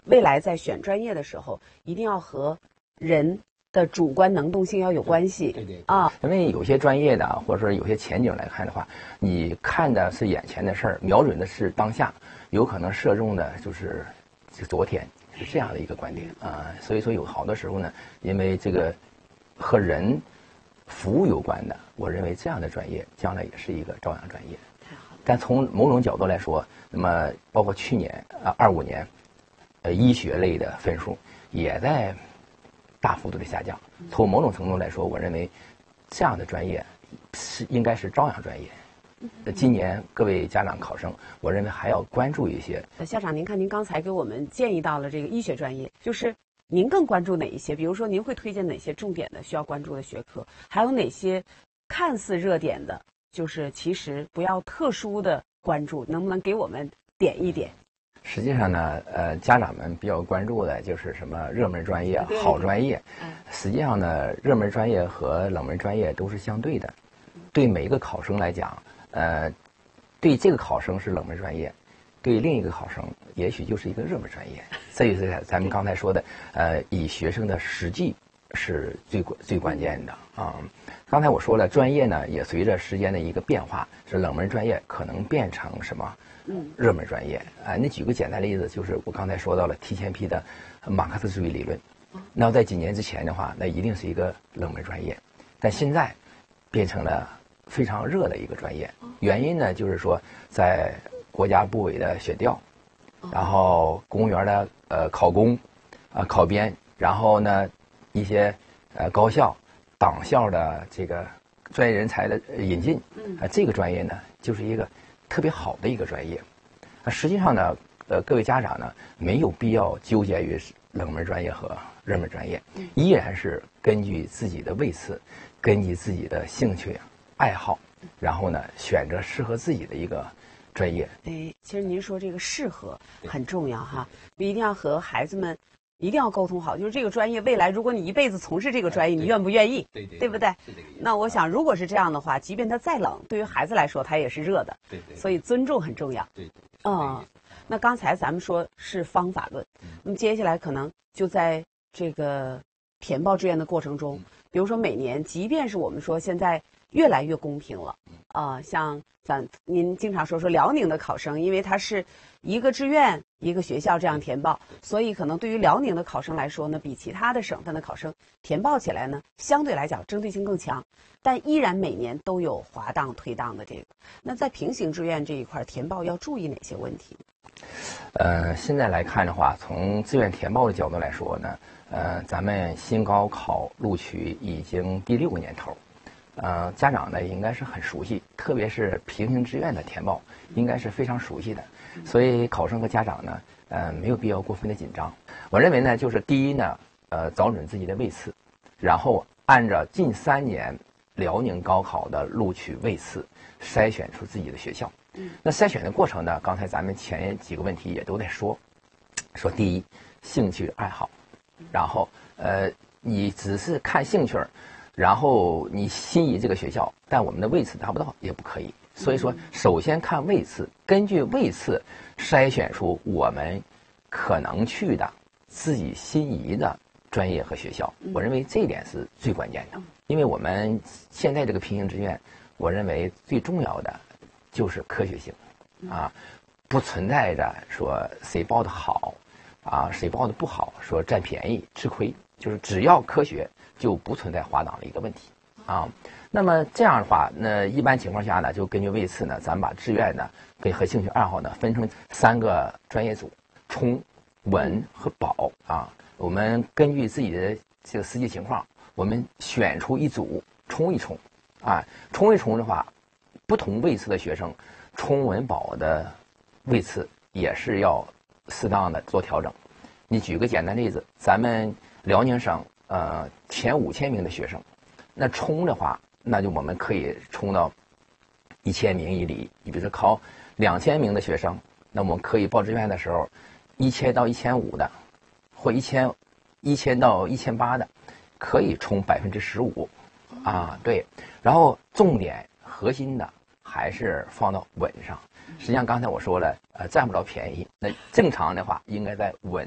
未来在选专业的时候，一定要和人的主观能动性要有关系。 对啊， 因为有些专业的或者说有些前景来看的话，你看的是眼前的事儿，瞄准的是当下，有可能射中的就是昨天，是这样的一个观点啊。所以说有好多时候呢，因为这个和人服务有关的，我认为这样的专业将来也是一个朝阳专业。但从某种角度来说，那么包括去年25年，医学类的分数也在大幅度的下降。从某种程度来说，我认为这样的专业应该是朝阳专业。今年各位家长考生，我认为还要关注一些。 校长，您看您刚才给我们建议到了这个医学专业，就是您更关注哪一些？比如说您会推荐哪些重点的需要关注的学科？还有哪些看似热点的，就是其实不要特殊的关注？能不能给我们点一点？ 实际上呢，家长们比较关注的就是什么热门专业、好专业。实际上呢，热门专业和冷门专业都是相对的。对每一个考生来讲，对这个考生是冷门专业，对另一个考生也许就是一个热门专业。这也是咱们刚才说的，以学生的实际是最关键的啊。刚才我说了，专业呢也随着时间的一个变化，是冷门专业可能变成什么？热门专业。那举个简单例子，就是我刚才说到了提前批的马克思主义理论。那在几年之前的话，那一定是一个冷门专业，但现在变成了非常热的一个专业。原因呢，就是说在国家部委的选调，然后公务员的考公考编，然后呢一些高校、党校的这个专业人才的引进，这个专业呢就是一个特别好的一个专业。实际上呢，各位家长呢没有必要纠结于冷门专业和热门专业，依然是根据自己的位次，根据自己的兴趣爱好，然后呢选择适合自己的一个专业。 其实您说这个适合很重要哈，一定要和孩子们一定要沟通好，就是这个专业未来如果你一辈子从事这个专业，你愿不愿意？对不对？那我想如果是这样的话，即便它再冷，对于孩子来说它也是热的。所以尊重很重要。那刚才咱们说是方法论，那么接下来可能就在这个填报志愿的过程中，比如说每年，即便是我们说现在越来越公平了像您经常说辽宁的考生，因为他是一个志愿一个学校这样填报，所以可能对于辽宁的考生来说呢，比其他的省份的考生填报起来呢，相对来讲针对性更强，但依然每年都有滑档退档的这个。那在平行志愿这一块填报要注意哪些问题？ 现在来看的话，从志愿填报的角度来说呢，咱们新高考录取已经第6个年头。家长呢应该是很熟悉，特别是平行志愿的填报，应该是非常熟悉的。所以考生和家长呢，没有必要过分的紧张。我认为呢，就是第一呢，找准自己的位次，然后按照近3年辽宁高考的录取位次筛选出自己的学校。那筛选的过程呢，刚才咱们前几个问题也都在说第一，兴趣爱好，然后你只是看兴趣，然后你心仪这个学校，但我们的位次达不到也不可以。所以说，首先看位次，根据位次筛选出我们可能去的自己心仪的专业和学校。我认为这一点是最关键的，因为我们现在这个平行志愿，我认为最重要的就是科学性不存在着说谁报的好谁报的不好，说占便宜吃亏，就是只要科学，就不存在滑档的一个问题那么这样的话，那一般情况下呢，就根据位次呢，咱们把志愿呢和兴趣爱好呢分成3个专业组，冲、稳和保我们根据自己的这个实际情况，我们选出一组冲一冲冲一冲的话，不同位次的学生冲稳保的位次也是要适当的做调整。你举个简单例子，咱们辽宁省前5000名的学生，那冲的话，那就我们可以冲到1000名以里。你比如说考2000名的学生，那我们可以报志愿的时候，1000到1500的，或1000到1800的，可以冲15%对。然后重点核心的还是放到稳上。实际上刚才我说了，占不着便宜。那正常的话，应该在稳